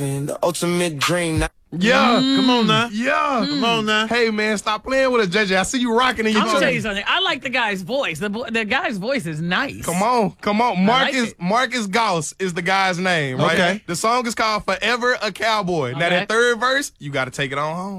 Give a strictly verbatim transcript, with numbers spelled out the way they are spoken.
The ultimate dream. Yeah. Mm. Come on now. Yeah. Come on now. Hey, man, stop playing with it, J J. I see you rocking in your I'm gonna chair. tell you something. I like the guy's voice. The bo- the guy's voice is nice. Come on, come on. like Marcus it. Marcus Gauss is the guy's name, right? Okay. The song is called Forever a Cowboy. Now Okay. that third verse, you got to take it on home.